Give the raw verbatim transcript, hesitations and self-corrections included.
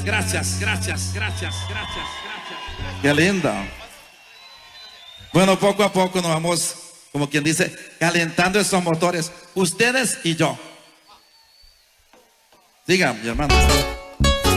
gracias, gracias, gracias, gracias, gracias. Qué lindo. Bueno, poco a poco nos vamos, como quien dice, calentando esos motores, ustedes y yo. Sigan, mi hermano.